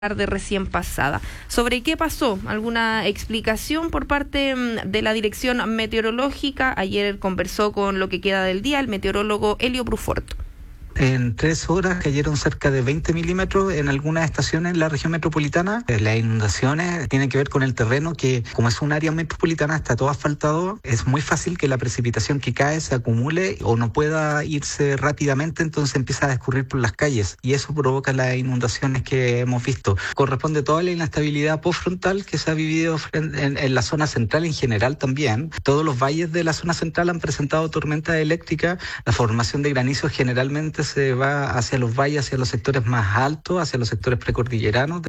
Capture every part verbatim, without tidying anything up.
tarde recién pasada. ¿Sobre qué pasó? ¿Alguna explicación por parte de la Dirección Meteorológica? Ayer conversó con Lo que queda del día el meteorólogo Elio Bruforto. En tres horas cayeron cerca de veinte milímetros en algunas estaciones en la región metropolitana. Las inundaciones tienen que ver con el terreno que, como es un área metropolitana, está todo asfaltado. Es muy fácil que la precipitación que cae se acumule o no pueda irse rápidamente, entonces empieza a escurrir por las calles y eso provoca las inundaciones que hemos visto. Corresponde toda la inestabilidad postfrontal que se ha vivido en, en, en la zona central en general también. Todos los valles de la zona central han presentado tormentas eléctricas. La formación de granizo generalmente se va hacia los valles, hacia los sectores más altos, hacia los sectores precordilleranos.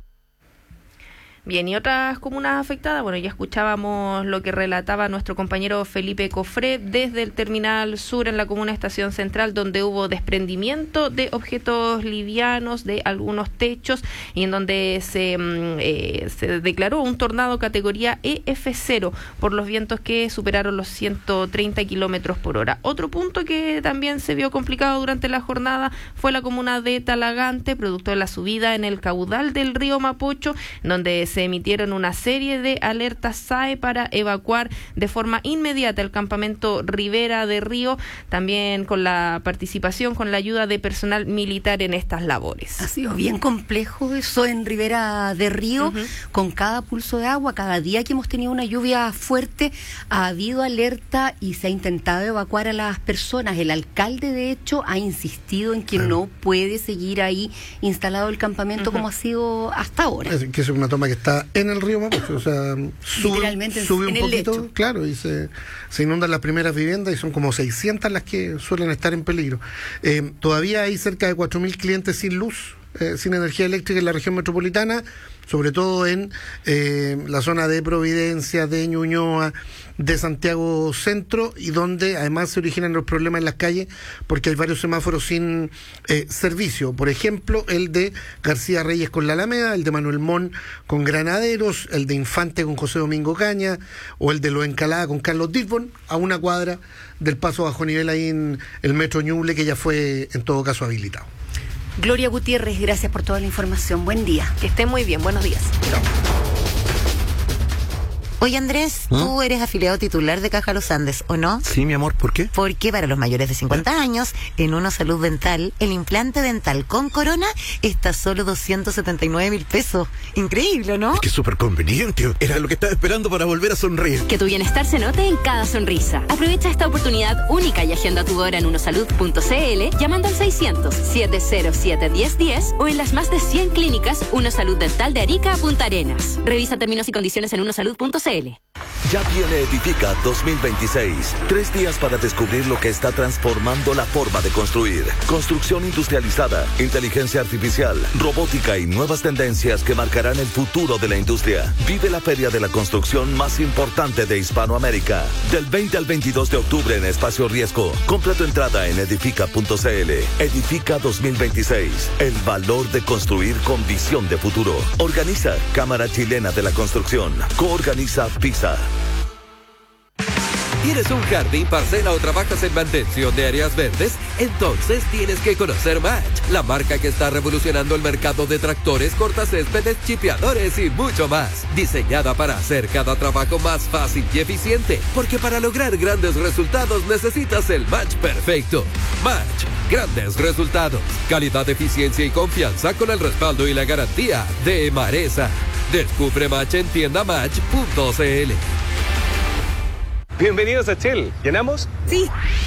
Bien, y otras comunas afectadas, bueno, ya escuchábamos lo que relataba nuestro compañero Felipe Cofré desde el Terminal Sur en la comuna Estación Central, donde hubo desprendimiento de objetos livianos de algunos techos y en donde se, eh, se declaró un tornado categoría E F cero por los vientos que superaron los ciento treinta kilómetros por hora. Otro punto que también se vio complicado durante la jornada fue la comuna de Talagante, producto de la subida en el caudal del río Mapocho, donde se emitieron una serie de alertas S A E para evacuar de forma inmediata el campamento Ribera de Río, también con la participación, con la ayuda de personal militar en estas labores. Ha sido bien complejo eso en Ribera de Río, uh-huh. Con cada pulso de agua, cada día que hemos tenido una lluvia fuerte, ha habido alerta y se ha intentado evacuar a las personas. El alcalde, de hecho, ha insistido en que uh-huh. no puede seguir ahí instalado el campamento uh-huh. como ha sido hasta ahora. Es que es una toma que está en el río Mapocho, o sea, sube, sube un poquito, claro, y se, se inundan las primeras viviendas y son como seiscientas las que suelen estar en peligro. Eh, todavía hay cerca de cuatro mil clientes sin luz, eh, sin energía eléctrica en la región metropolitana, sobre todo en eh, la zona de Providencia, de Ñuñoa, de Santiago Centro, y donde además se originan los problemas en las calles porque hay varios semáforos sin eh, servicio. Por ejemplo, el de García Reyes con la Alameda, el de Manuel Mon con Granaderos, el de Infante con José Domingo Caña, o el de Lo Encalada con Carlos Dilbon, a una cuadra del paso bajo nivel ahí en el metro Ñuble, que ya fue en todo caso habilitado. Gloria Gutiérrez, gracias por toda la información. Buen día. Que esté muy bien. Buenos días. Chao. Oye, Andrés, ¿Mm? tú eres afiliado titular de Caja Los Andes, ¿o no? Sí, mi amor, ¿por qué? Porque para los mayores de cincuenta años, en Uno Salud Dental, el implante dental con corona está a solo doscientos setenta y nueve mil pesos. Increíble, ¿no? Es que es súper conveniente. Era lo que estaba esperando para volver a sonreír. Que tu bienestar se note en cada sonrisa. Aprovecha esta oportunidad única y agenda tu hora en unosalud punto c l llamando al seiscientos, setecientos siete, diez diez o en las más de cien clínicas Uno Salud Dental de Arica a Punta Arenas. Revisa términos y condiciones en unosalud punto c l. Ya viene Edifica dos mil veintiséis. Tres días para descubrir lo que está transformando la forma de construir. Construcción industrializada, inteligencia artificial, robótica y nuevas tendencias que marcarán el futuro de la industria. Vive la feria de la construcción más importante de Hispanoamérica. Del veinte al veintidós de octubre en Espacio Riesgo. Compra tu entrada en edifica punto c l. Edifica dos mil veintiséis. El valor de construir con visión de futuro. Organiza Cámara Chilena de la Construcción. Coorganiza PISA. ¿Tienes un jardín, parcela o trabajas en mantención de áreas verdes? Entonces tienes que conocer Match, la marca que está revolucionando el mercado de tractores, cortacéspedes, chipeadores y mucho más. Diseñada para hacer cada trabajo más fácil y eficiente, porque para lograr grandes resultados necesitas el match perfecto. Match, grandes resultados, calidad, eficiencia y confianza con el respaldo y la garantía de Maresa. Descubre Match en tienda match punto c l. Bienvenidos a Chill. ¿Llenamos? Sí.